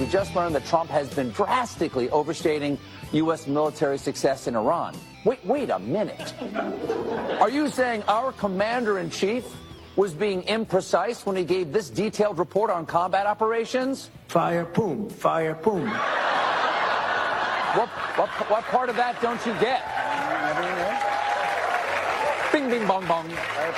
just learned that Trump has been drastically overstating U.S. military success in Iran. Wait a minute. Are you saying our commander-in-chief was being imprecise when he gave this detailed report on combat operations? Fire, boom, fire, boom. What part of that don't you get? Bing, bing, bong, bong.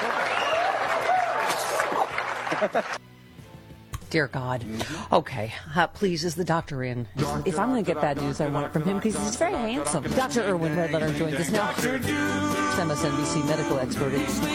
Dear God. Okay. Please, is the doctor in? If I'm going to get bad news, I want it from him because he's very handsome. Dr. Irwin Redlener joins us now. MSNBC medical expert.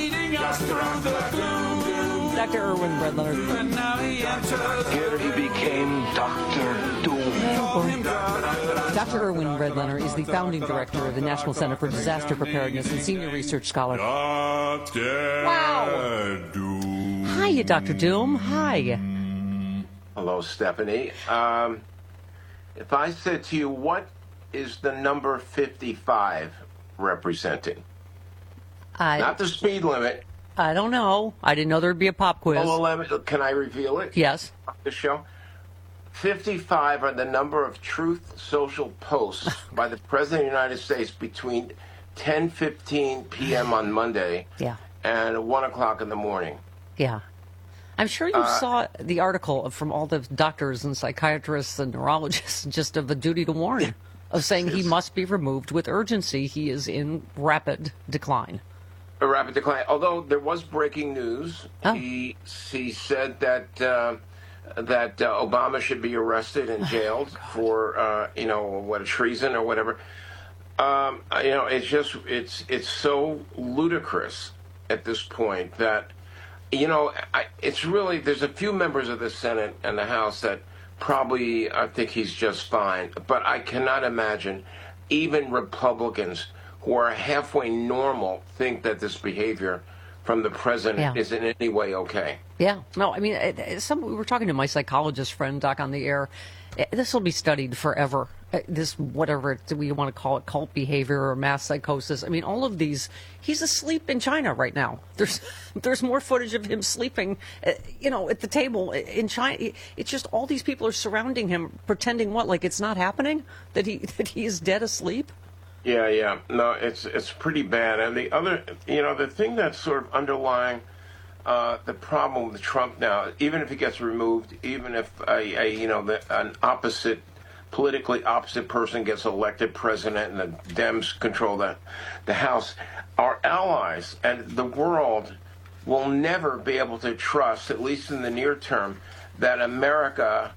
Dr. Irwin Redlener. Here he became Dr. Doom. Dr. Irwin Redlener is the founding director of the National Center for Disaster Preparedness and senior research scholar. Dr. Wow. Doom. Hi, Dr. Doom. Hi. Hello, Stephanie. If I said to you, what is the number 55 representing? Not the speed limit. I don't know. I didn't know there'd be a pop quiz. Oh, 11. Can I reveal it? Yes. The show? 55 are the number of Truth Social posts by the President of the United States between 10:15 p.m. on Monday and 1 o'clock in the morning. Yeah. I'm sure you saw the article from all the doctors and psychiatrists and neurologists just of a duty to warn, of saying he must be removed with urgency. He is in rapid decline. A rapid decline. Although there was breaking news. Oh. He said that Obama should be arrested and jailed for treason or whatever. It's so ludicrous at this point that it's really, there's a few members of the Senate and the House that probably think he's just fine, but I cannot imagine even Republicans who are halfway normal think that this behavior from the president is in any way okay. Yeah. No, I mean, we were talking to my psychologist friend, Doc, on the air. This will be studied forever. This, whatever we want to call it, cult behavior or mass psychosis. I mean, all of these, he's asleep in China right now. There's more footage of him sleeping, at the table in China. It's just all these people are surrounding him, pretending like it's not happening, that he is dead asleep. Yeah. No, it's pretty bad. And the other, the thing that's sort of underlying the problem with Trump now, even if he gets removed, even if an politically opposite person gets elected president and the Dems control the House, our allies and the world will never be able to trust, at least in the near term, that America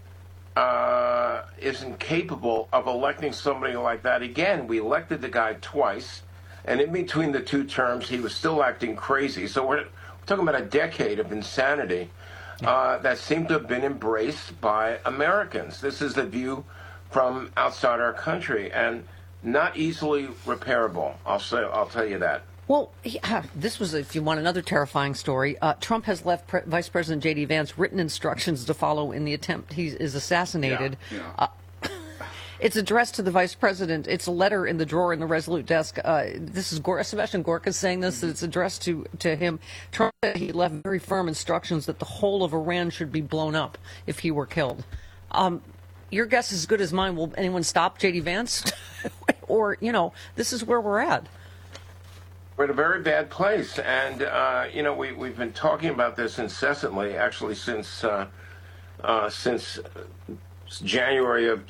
isn't capable of electing somebody like that again. We elected the guy twice, and in between the two terms, he was still acting crazy. So we're talking about a decade of insanity that seemed to have been embraced by Americans. This is the view from outside our country, and not easily repairable. I'll tell you that. Well, this was, if you want another terrifying story, Trump has left Vice President J.D. Vance written instructions to follow in the attempt he is assassinated. Yeah. It's addressed to the vice president. It's a letter in the drawer in the Resolute desk. This is Sebastian Gorka saying this. It's addressed to him. Trump said he left very firm instructions that the whole of Iran should be blown up if he were killed. Your guess is as good as mine. Will anyone stop J.D. Vance? Or, this is where we're at. We're in a very bad place. And, we've been talking about this incessantly, actually, since January of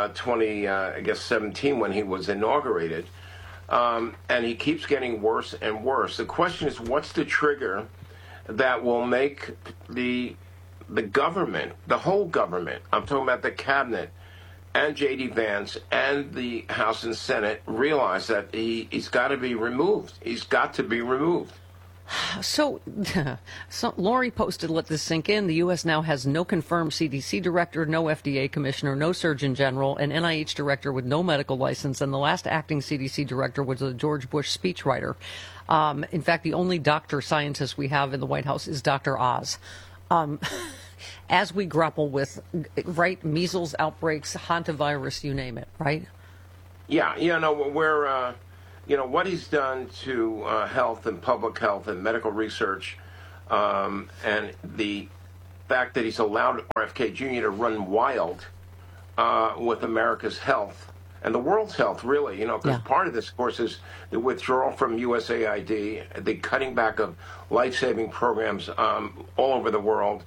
2017 when he was inaugurated. And he keeps getting worse and worse. The question is, what's the trigger that will make the government, the whole government, I'm talking about the cabinet and J.D. Vance and the House and Senate, realize that he's got to be removed. He's got to be removed. So Lori posted, let this sink in. The U.S. now has no confirmed CDC director, no FDA commissioner, no surgeon general, an NIH director with no medical license, and the last acting CDC director was a George Bush speechwriter. In fact, the only doctor scientist we have in the White House is Dr. Oz. As we grapple with, measles outbreaks, hantavirus, you name it, right? We're... what he's done to health and public health and medical research, and the fact that he's allowed RFK Jr. to run wild with America's health and the world's health, really, because part of this, of course, is the withdrawal from USAID, the cutting back of life-saving programs all over the world.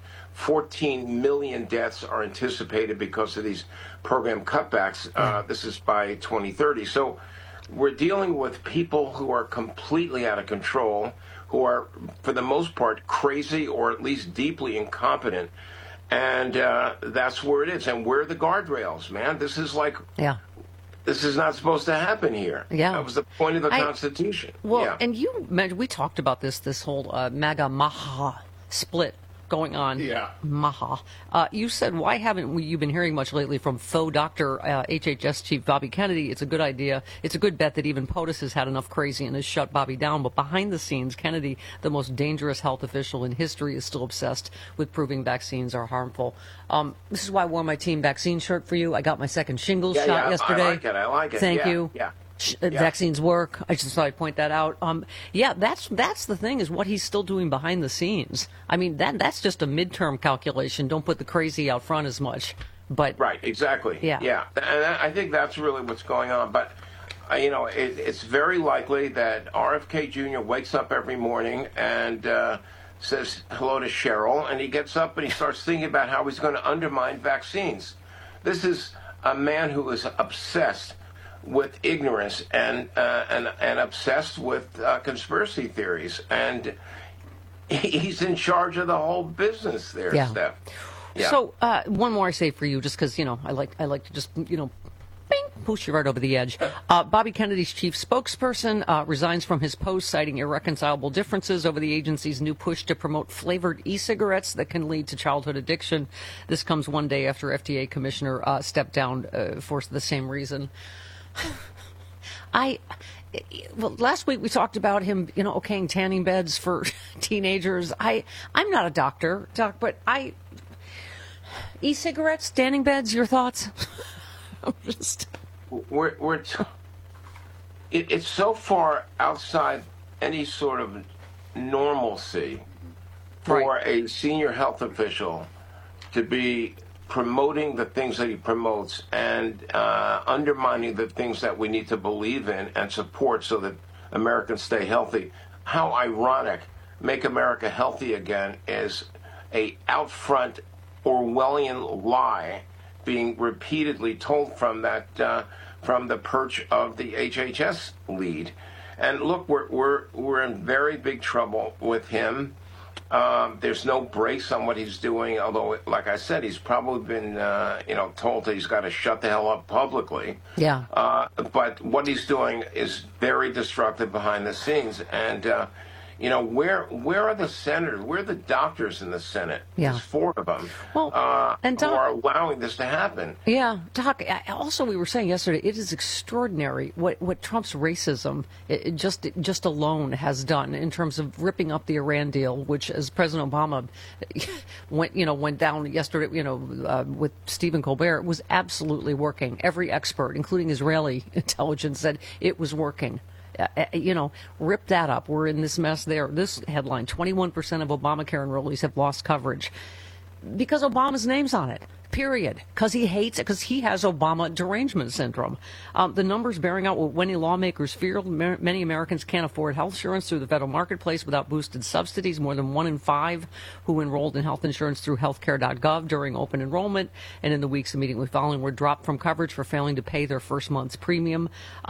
14 million deaths are anticipated because of these program cutbacks. This is by 2030. So we're dealing with people who are completely out of control, who are, for the most part, crazy or at least deeply incompetent. And that's where it is. And where are the guardrails, man? This is like... This is not supposed to happen here. Yeah. That was the point of the Constitution. Well, and you mentioned, we talked about this whole MAGA Maha split going on. Yeah. Maha. You said, why haven't you been hearing much lately from faux doctor HHS chief Bobby Kennedy? It's a good idea. It's a good bet that even POTUS has had enough crazy and has shut Bobby down. But behind the scenes, Kennedy, the most dangerous health official in history, is still obsessed with proving vaccines are harmful. This is why I wore my team vaccine shirt for you. I got my second shingles shot yesterday. I like it. Thank you. Yeah. Vaccines work. I just thought I'd point that out. That's the thing, is what he's still doing behind the scenes. I mean, that's just a midterm calculation. Don't put the crazy out front as much. But right, exactly. Yeah. And I think that's really what's going on. But it's very likely that RFK Jr. wakes up every morning and says hello to Cheryl, and he gets up and he starts thinking about how he's going to undermine vaccines. This is a man who is obsessed with ignorance and obsessed with conspiracy theories, and he's in charge of the whole business there, Steph. Yeah. So one more I say for you, just because I like to just bing, push you right over the edge. Bobby Kennedy's chief spokesperson resigns from his post, citing irreconcilable differences over the agency's new push to promote flavored e-cigarettes that can lead to childhood addiction. This comes one day after FDA commissioner stepped down for the same reason. Last week we talked about him, okaying tanning beds for teenagers. I'm not a doctor, Doc, but e-cigarettes, tanning beds, your thoughts? It's so far outside any sort of normalcy for a senior health official to be promoting the things that he promotes and undermining the things that we need to believe in and support so that Americans stay healthy. How ironic. Make America Healthy Again is a out front Orwellian lie being repeatedly told from the perch of the HHS lead. And look, we're in very big trouble with him. There's no brakes on what he's doing, although, like I said, he's probably been, told that he's got to shut the hell up publicly. Yeah. But what he's doing is very destructive behind the scenes. And, where are the senators? Where are the doctors in the Senate? Yeah. There's 4 of them who are allowing this to happen. Yeah. Doc, also we were saying yesterday, it is extraordinary what Trump's racism just alone has done in terms of ripping up the Iran deal, which, as President Obama went down yesterday, with Stephen Colbert, was absolutely working. Every expert, including Israeli intelligence, said it was working. Rip that up. We're in this mess there. This headline, 21% of Obamacare enrollees have lost coverage because Obama's name's on it. Period. Because he hates it, because he has Obama derangement syndrome. The numbers bearing out what many lawmakers fear. Many Americans can't afford health insurance through the federal marketplace without boosted subsidies. More than 1 in 5 who enrolled in health insurance through healthcare.gov during open enrollment and in the weeks immediately following were dropped from coverage for failing to pay their first month's premium.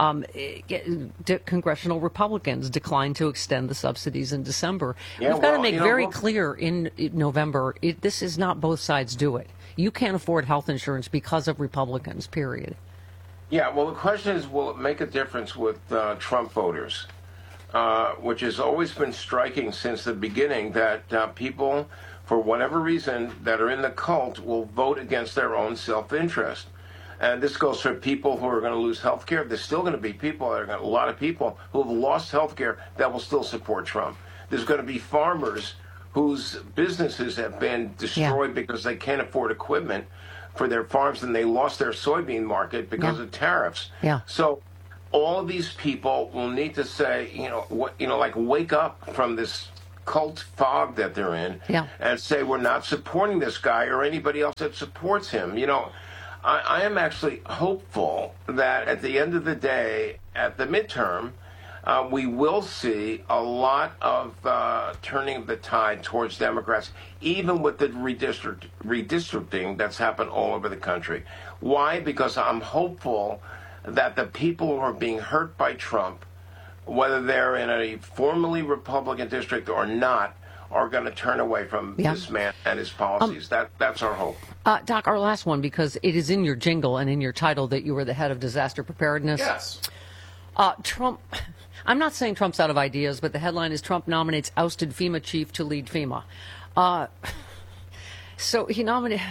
Congressional Republicans declined to extend the subsidies in December. We've got to make very clear in November, this is not both sides do it. You can't afford health insurance because of Republicans, period. Yeah, well, the question is, will it make a difference with Trump voters? Which has always been striking since the beginning, that people, for whatever reason, that are in the cult will vote against their own self-interest. And this goes for people who are going to lose health care. There's still going to be a lot of people who have lost health care that will still support Trump. There's going to be farmers whose businesses have been destroyed because they can't afford equipment for their farms, and they lost their soybean market because of tariffs. Yeah. So all of these people will need to say, wake up from this cult fog that they're in and say, we're not supporting this guy or anybody else that supports him. I am actually hopeful that at the end of the day, at the midterm, we will see a lot of turning of the tide towards Democrats, even with the redistricting that's happened all over the country. Why? Because I'm hopeful that the people who are being hurt by Trump, whether they're in a formerly Republican district or not, are going to turn away from this man and his policies. That's our hope. Doc, our last one, because it is in your jingle and in your title that you were the head of disaster preparedness. Yes. Trump, I'm not saying Trump's out of ideas, but the headline is Trump nominates ousted FEMA chief to lead FEMA. So he nominated,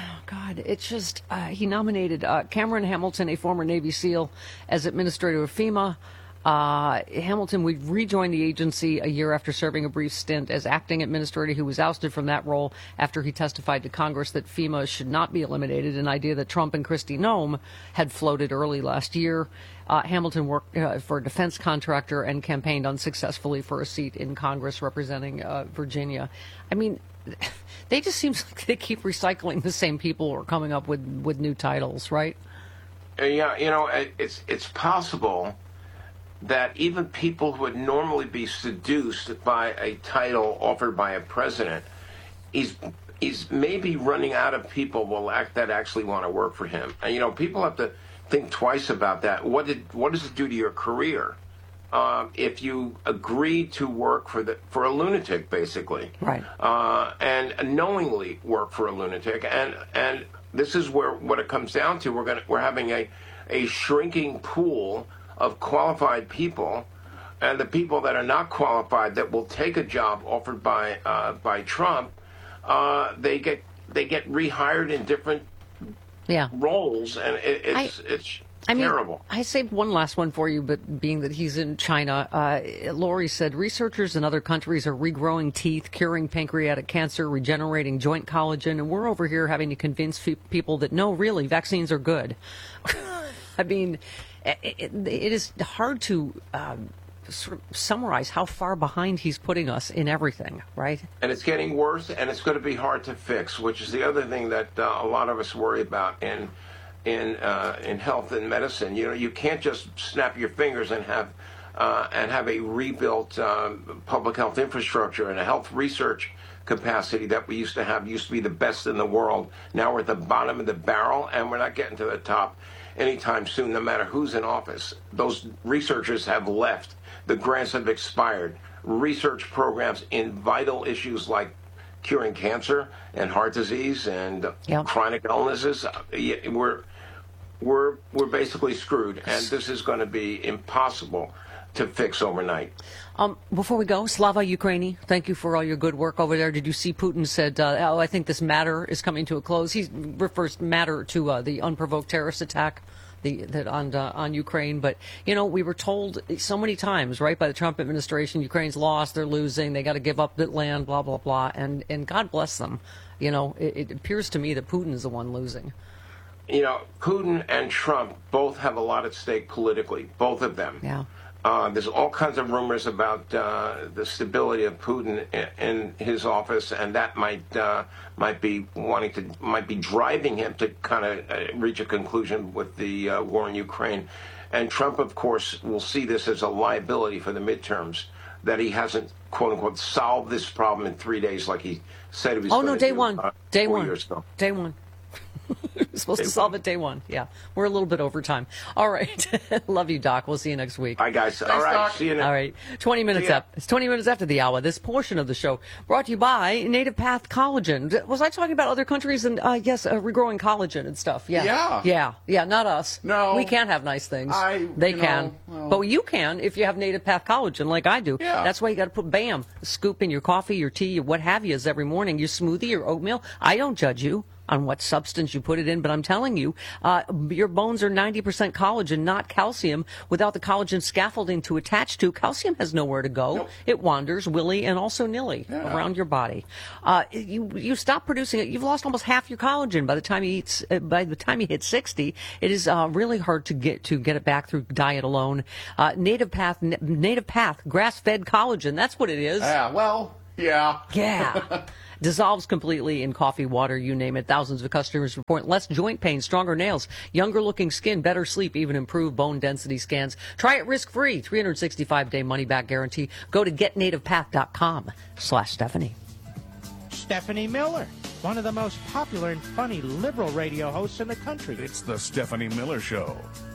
he nominated Cameron Hamilton, a former Navy SEAL, as administrator of FEMA. Hamilton would rejoin the agency a year after serving a brief stint as acting administrator. He was ousted from that role after he testified to Congress that FEMA should not be eliminated, an idea that Trump and Kristi Noem had floated early last year. Hamilton worked for a defense contractor and campaigned unsuccessfully for a seat in Congress representing Virginia. I mean, they just seem like they keep recycling the same people or coming up with new titles, right? Yeah, you know, it's possible that even people who would normally be seduced by a title offered by a president, he's maybe running out of people that actually want to work for him. And, you know, people have to think twice about that. What does it do to your career if you agree to work for a lunatic, basically, right? And knowingly work for a lunatic, and this is what it comes down to. We're having a shrinking pool of qualified people, and the people that are not qualified that will take a job offered by Trump, they get rehired in different roles, and it's terrible. I saved one last one for you, but being that he's in China, Lori said researchers in other countries are regrowing teeth, curing pancreatic cancer, regenerating joint collagen, and we're over here having to convince people that no, really, vaccines are good. I mean, it is hard to sort of summarize how far behind he's putting us in everything, right? And it's getting worse, and it's going to be hard to fix, which is the other thing that a lot of us worry about in health and medicine. You know, you can't just snap your fingers and have a rebuilt public health infrastructure and a health research capacity that we used to be the best in the world. Now we're at the bottom of the barrel, and we're not getting to the top anytime soon, no matter who's in office. Those researchers have left. The grants have expired. Research programs in vital issues like curing cancer and heart disease and chronic illnesses, we're basically screwed, and this is going to be impossible to fix overnight. Before we go, Slava Ukraini, thank you for all your good work over there. Did you see Putin said, I think this matter is coming to a close? He refers matter to the unprovoked terrorist attack on Ukraine. But, you know, we were told so many times, right, by the Trump administration, Ukraine's lost, they're losing, they got to give up the land, blah, blah, blah. And God bless them. You know, it appears to me that Putin is the one losing. You know, Putin and Trump both have a lot at stake politically, both of them. Yeah. There's all kinds of rumors about the stability of Putin in his office, and that might be driving him to kind of reach a conclusion with the war in Ukraine. And Trump, of course, will see this as a liability for the midterms, that he hasn't, quote unquote, solved this problem in 3 days like he said he was going to do. Day one. 4 years ago. Day one. Supposed to solve it day one. Yeah. We're a little bit over time. All right. Love you, Doc. We'll see you next week. Bye, guys. Thanks, all right. Doc. See you next. All right. 20 minutes up. It's 20 minutes after the hour. This portion of the show brought to you by Native Path Collagen. Was I talking about other countries and, yes, regrowing collagen and stuff? Yeah. Yeah, not us. No. We can't have nice things. They can. But you can if you have Native Path Collagen like I do. Yeah. That's why you got to put a scoop in your coffee, your tea, what have you, every morning. Your smoothie, your oatmeal. I don't judge you on what substance you put it in, but I'm telling you, your bones are 90% collagen, not calcium. Without the collagen scaffolding to attach to, calcium has nowhere to go. Nope. It wanders willy and also nilly around your body. You stop producing it. You've lost almost half your collagen by the time you hit 60. It is really hard to get it back through diet alone. Native Path, grass-fed collagen. That's what it is. Yeah. Well. Yeah. Yeah. Dissolves completely in coffee, water, you name it. Thousands of customers report less joint pain, stronger nails, younger looking skin, better sleep, even improved bone density scans. Try it risk-free. 365-day money-back guarantee. Go to getnativepath.com/Stephanie. Stephanie Miller, one of the most popular and funny liberal radio hosts in the country. It's the Stephanie Miller Show.